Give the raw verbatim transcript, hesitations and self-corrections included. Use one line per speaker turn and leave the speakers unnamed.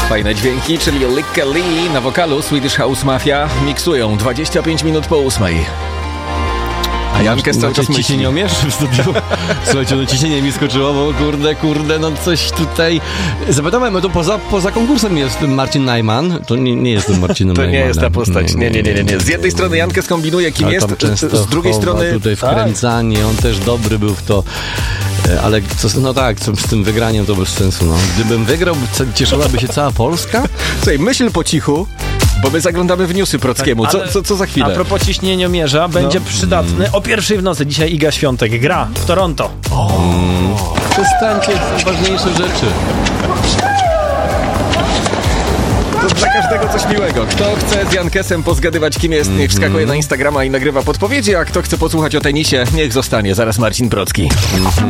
Fajne dźwięki, czyli Lykke Li na wokalu Swedish House Mafia miksują dwadzieścia pięć minut po ósmej. A Jankę cały czas myśli.
Ciśnienie umiesz w studiu? Słuchajcie, no ciśnienie mi skoczyło, bo kurde, kurde, no coś tutaj... Zapytałem, no to poza, poza konkursem jest Marcin Najman. To nie, nie jest ten Marcinem Najmanem.
To nie jest ta postać, nie, nie, nie, nie, nie. Z jednej strony Jankę skombinuje, kim
ale
jest, z drugiej strony...
tutaj wkręcanie, on też dobry był w to. Ale co, no tak, co, z tym wygraniem to bez sensu, no. Gdybym wygrał, cieszyłaby się cała Polska?
Słuchaj, myśl po cichu, bo my zaglądamy w newsy Prockiemu.
Tak,
co, co, co za chwilę?
A propos ciśnieniomierza, będzie no. przydatny o pierwszej w nocy. Dzisiaj Iga Świątek gra w Toronto.
O. Mm. Przestańcie, są ważniejsze rzeczy.
To dla każdego coś miłego. Kto chce z Jankesem pozgadywać, kim jest, niech wskakuje na Instagrama i nagrywa podpowiedzi, a kto chce posłuchać o tenisie, niech zostanie. Zaraz Marcin Procki.